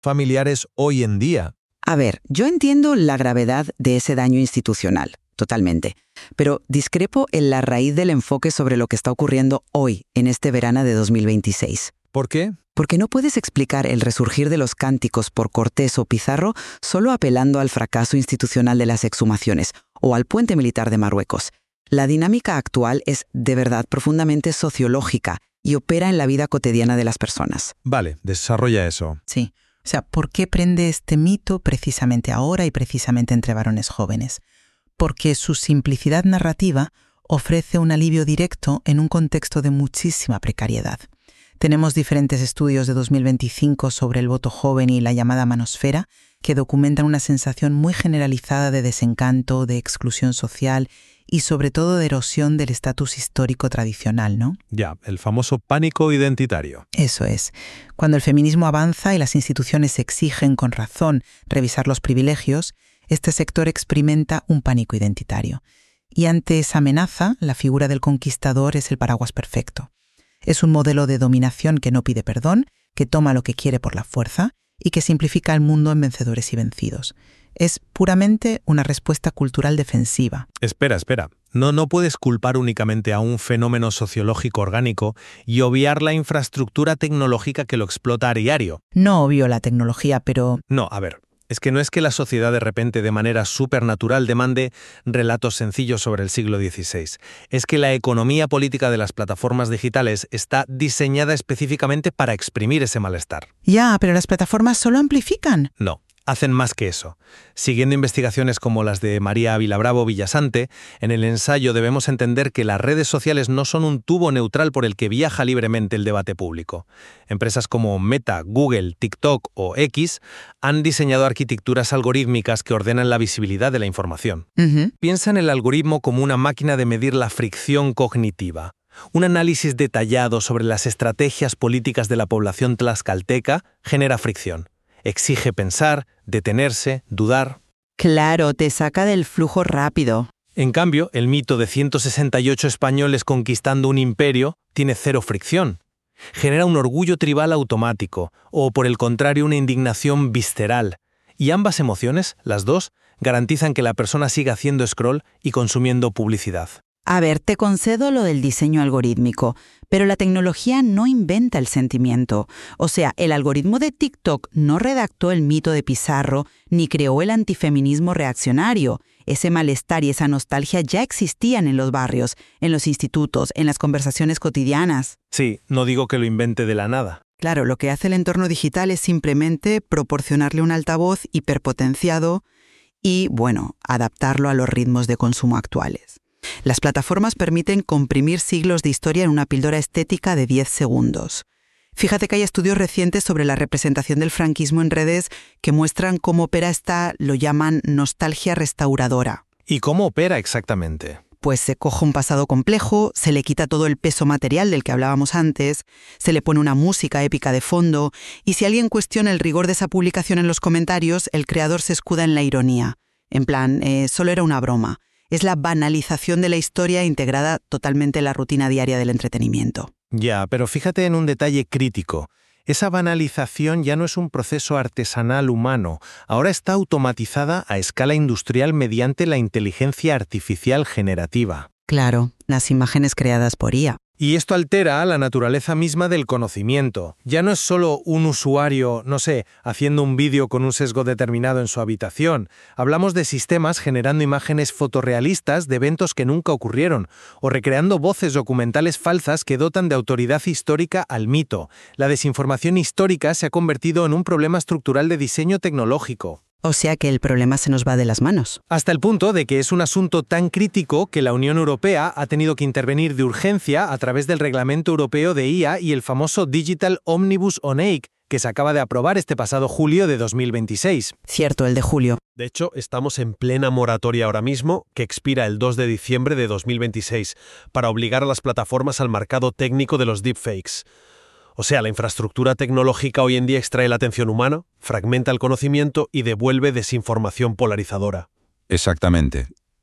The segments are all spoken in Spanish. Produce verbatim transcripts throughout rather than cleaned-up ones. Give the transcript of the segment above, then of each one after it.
familiares hoy en día. A ver, yo entiendo la gravedad de ese daño institucional, totalmente, pero discrepo en la raíz del enfoque sobre lo que está ocurriendo hoy, en este verano de dos mil veintiséis. ¿Por qué? Porque no puedes explicar el resurgir de los cánticos por Cortés o Pizarro solo apelando al fracaso institucional de las exhumaciones o al puente militar de Marruecos. La dinámica actual es de verdad profundamente sociológica y opera en la vida cotidiana de las personas. Vale, desarrolla eso. Sí. O sea, ¿por qué prende este mito precisamente ahora y precisamente entre varones jóvenes? Porque su simplicidad narrativa ofrece un alivio directo en un contexto de muchísima precariedad. Tenemos diferentes estudios de dos mil veinticinco sobre el voto joven y la llamada manosfera que documentan una sensación muy generalizada de desencanto, de exclusión social y sobre todo de erosión del estatus histórico tradicional, ¿no? Ya, el famoso pánico identitario. Eso es. Cuando el feminismo avanza y las instituciones exigen con razón revisar los privilegios, este sector experimenta un pánico identitario. Y ante esa amenaza, la figura del conquistador es el paraguas perfecto. Es un modelo de dominación que no pide perdón, que toma lo que quiere por la fuerza y que simplifica el mundo en vencedores y vencidos. Es puramente una respuesta cultural defensiva. Espera, espera. No, no puedes culpar únicamente a un fenómeno sociológico orgánico y obviar la infraestructura tecnológica que lo explota a diario. No obvio la tecnología, pero... No, a ver. Es que no es que la sociedad de repente de manera supernatural demande relatos sencillos sobre el siglo dieciséis. Es que la economía política de las plataformas digitales está diseñada específicamente para exprimir ese malestar. Ya, pero las plataformas solo amplifican. No. Hacen más que eso. Siguiendo investigaciones como las de María Ávila Bravo Villasante, en el ensayo debemos entender que las redes sociales no son un tubo neutral por el que viaja libremente el debate público. Empresas como Meta, Google, TikTok o X han diseñado arquitecturas algorítmicas que ordenan la visibilidad de la información. Uh-huh. Piensa en el algoritmo como una máquina de medir la fricción cognitiva. Un análisis detallado sobre las estrategias políticas de la población tlaxcalteca genera fricción. Exige pensar, detenerse, dudar. Claro, te saca del flujo rápido. En cambio, el mito de ciento sesenta y ocho españoles conquistando un imperio tiene cero fricción. Genera un orgullo tribal automático, o por el contrario una indignación visceral. Y ambas emociones, las dos, garantizan que la persona siga haciendo scroll y consumiendo publicidad. A ver, te concedo lo del diseño algorítmico, pero la tecnología no inventa el sentimiento. O sea, el algoritmo de TikTok no redactó el mito de Pizarro ni creó el antifeminismo reaccionario. Ese malestar y esa nostalgia ya existían en los barrios, en los institutos, en las conversaciones cotidianas. Sí, no digo que lo invente de la nada. Claro, lo que hace el entorno digital es simplemente proporcionarle un altavoz hiperpotenciado y, bueno, adaptarlo a los ritmos de consumo actuales. Las plataformas permiten comprimir siglos de historia en una píldora estética de diez segundos. Fíjate que hay estudios recientes sobre la representación del franquismo en redes que muestran cómo opera esta, lo llaman nostalgia restauradora. ¿Y cómo opera exactamente? Pues se coge un pasado complejo, se le quita todo el peso material del que hablábamos antes, se le pone una música épica de fondo, y si alguien cuestiona el rigor de esa publicación en los comentarios, el creador se escuda en la ironía. En plan, eh, solo era una broma. Es la banalización de la historia integrada totalmente en la rutina diaria del entretenimiento. Ya, pero fíjate en un detalle crítico. Esa banalización ya no es un proceso artesanal humano, ahora está automatizada a escala industrial mediante la inteligencia artificial generativa. Claro, las imágenes creadas por I A. Y esto altera la naturaleza misma del conocimiento. Ya no es solo un usuario, no sé, haciendo un vídeo con un sesgo determinado en su habitación. Hablamos de sistemas generando imágenes fotorrealistas de eventos que nunca ocurrieron, o recreando voces documentales falsas que dotan de autoridad histórica al mito. La desinformación histórica se ha convertido en un problema estructural de diseño tecnológico. O sea que el problema se nos va de las manos. Hasta el punto de que es un asunto tan crítico que la Unión Europea ha tenido que intervenir de urgencia a través del Reglamento Europeo de I A y el famoso Digital Omnibus on A I C, que se acaba de aprobar este pasado julio de dos mil veintiséis. Cierto, el de julio. De hecho, estamos en plena moratoria ahora mismo, que expira el dos de diciembre de dos mil veintiséis, para obligar a las plataformas al marcado técnico de los deepfakes. O sea, la infraestructura tecnológica hoy en día extrae la atención humana, fragmenta el conocimiento y devuelve desinformación polarizadora. Exactamente.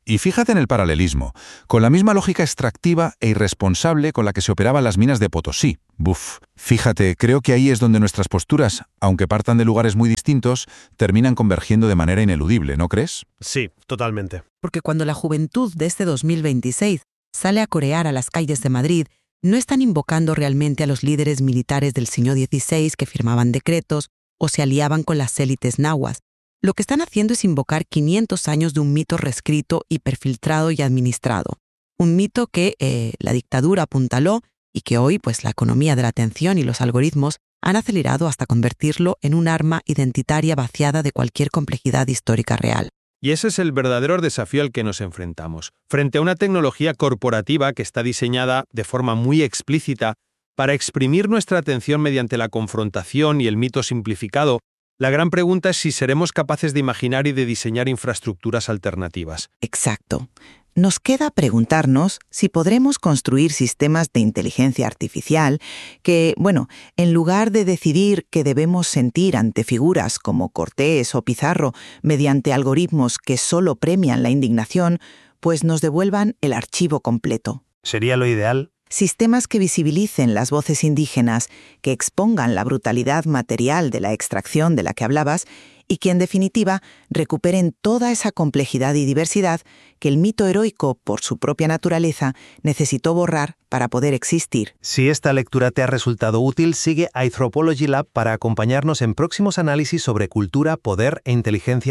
Y fíjate en el paralelismo, con la misma lógica extractiva e irresponsable con la que se operaban las minas de Potosí. Buf, fíjate, creo que ahí es donde nuestras posturas, aunque partan de lugares muy distintos, terminan convergiendo de manera ineludible, ¿no crees? Sí, totalmente. Porque cuando la juventud de este dos mil veintiséis sale a corear a las calles de Madrid, no están invocando realmente a los líderes militares del siglo dieciséis que firmaban decretos o se aliaban con las élites nahuas. Lo que están haciendo es invocar quinientos años de un mito reescrito, hiperfiltrado y administrado. Un mito que eh, la dictadura apuntaló y que hoy pues, la economía de la atención y los algoritmos han acelerado hasta convertirlo en un arma identitaria vaciada de cualquier complejidad histórica real. Y ese es el verdadero desafío al que nos enfrentamos. Frente a una tecnología corporativa que está diseñada de forma muy explícita para exprimir nuestra atención mediante la confrontación y el mito simplificado, la gran pregunta es si seremos capaces de imaginar y de diseñar infraestructuras alternativas. Exacto. Nos queda preguntarnos si podremos construir sistemas de inteligencia artificial que, bueno, en lugar de decidir qué debemos sentir ante figuras como Cortés o Pizarro mediante algoritmos que solo premian la indignación, pues nos devuelvan el archivo completo. ¿Sería lo ideal? Sistemas que visibilicen las voces indígenas, que expongan la brutalidad material de la extracción de la que hablabas y que, en definitiva, recuperen toda esa complejidad y diversidad que el mito heroico, por su propia naturaleza, necesitó borrar para poder existir. Si esta lectura te ha resultado útil, sigue Anthropology Lab para acompañarnos en próximos análisis sobre cultura, poder e inteligencia